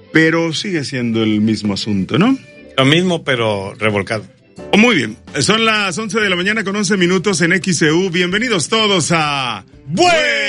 pero sigue siendo el mismo asunto, ¿no? Lo mismo, pero revolcado. Muy bien, son las 11 de la mañana con 11 minutos en XEU. Bienvenidos todos a...